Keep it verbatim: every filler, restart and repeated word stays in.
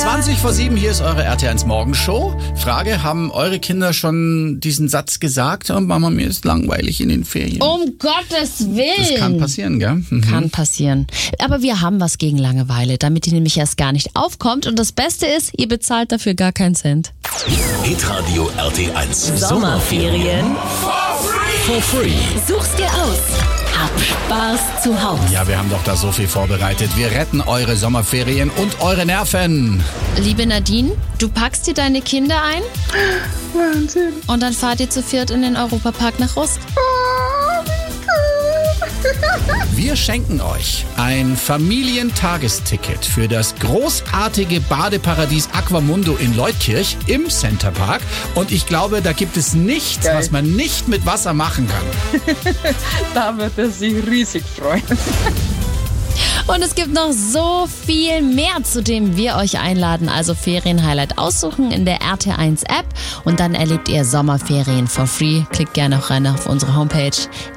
zwanzig vor sieben, hier ist eure R T eins Morgenshow. Frage, haben eure Kinder schon diesen Satz gesagt? Oh, Mama, mir ist langweilig in den Ferien. Um Gottes Willen. Das kann passieren, gell? Mhm. Kann passieren. Aber wir haben was gegen Langeweile, damit die nämlich erst gar nicht aufkommt. Und das Beste ist, ihr bezahlt dafür gar keinen Cent. Hitradio R T eins Sommerferien for free. Such's dir aus. Hab Spaß zu Hause. Ja, wir haben doch da so viel vorbereitet. Wir retten eure Sommerferien und eure Nerven. Liebe Nadine, du packst dir deine Kinder ein. Wahnsinn. Und dann fahrt ihr zu viert in den Europapark nach Rust. Wir schenken euch ein Familientagesticket für das großartige Badeparadies Aquamundo in Leutkirch im Centerpark. Und ich glaube, da gibt es nichts, Geil. was man nicht mit Wasser machen kann. Da wird er sich riesig freuen. Und es gibt noch so viel mehr, zu dem wir euch einladen. Also Ferienhighlight aussuchen in der R T eins App und dann erlebt ihr Sommerferien for free. Klickt gerne auch rein auf unsere Homepage